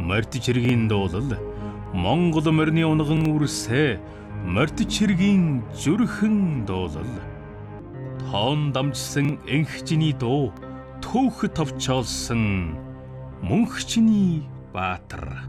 Морьтч хэргийн дуулал Монгол морины унган үрсэ морьтч хэргийн зүрхэн дуулал тоон дамжсан энхчний дуу төөхөт товчоолсон мөнхчний баатар.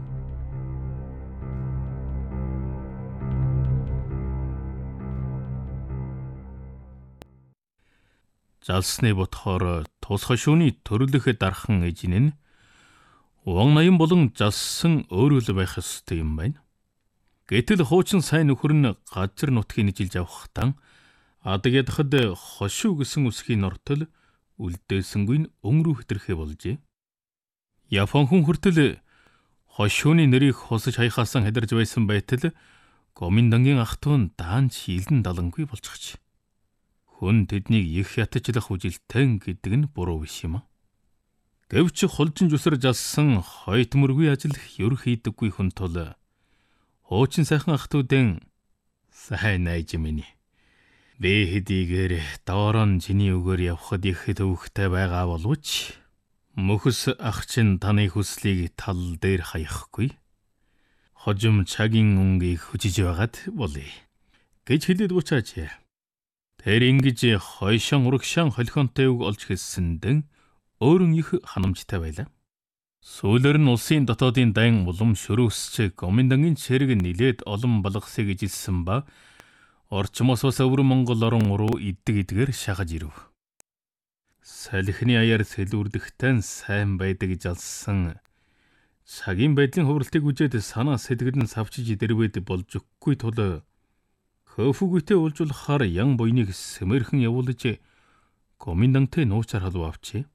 Жалсны ботхоор тус хошууны төрлөх дархан эжин нь уган ноён болон жалсан өөрөө л байх ёстой юм байна. Гэтэл хуучин сайн нөхөр нь газар нутгийг жилж авахдаа адаг ядахад хошуу гэсэн үсгийн нортол үлдээсэнгүй нь өнгөрөө хэтэрхээ болжээ. Япон хүн хүртэл хошууны нэрийг хусаж хаяхаасан хадирж байсан байтал Гоминдангийн ах トゥ нь даанч илэн далангүй болчихж. Хүн тэднийг их ятачлах үжилтэн гэдэг нь буруу биш юм а. Гэвч холжин зүсэр жалсан хойт мөргүй ажил ер хийдэггүй хүн тул хуучин сайхан ах トゥ дэн сайн найж минь. Би хэдийгээр доорон чиний үгээр явхад их төвхтэй байгаа боловч мөхөс ах чинь таны хүслийг тал дээр хаяхгүй. Хожим цагийн өнгийг хүчиж байгаад болъё гэж хэлээд буцааж. Тэр ингэж хойшон урагшаан холхионтой үг олж хэлсэн дэн өөрөн их ханамжтай байлаа. Сүүлээр нь улсын дотоодын дан улам шөрөөсч Гоминдангийн цэрэг нилээд олон болгосыг ижилсэн ба орчмоос бас өвөр Монгол орон руу иддэг-идгээр шахаж ирэв. Салхины аяар сэлүүрдэхтэн сайн байдаг жалсан цагийн байдлын хувралтыг үжээд санаа сэтгэл нь савчиж дэрвэд болж өгөхгүй тул хөөфүгүйтэй уулзуулахаар ян буйныг сэмэрхэн явуулж Гоминдантай нууцаар халуу авчээ.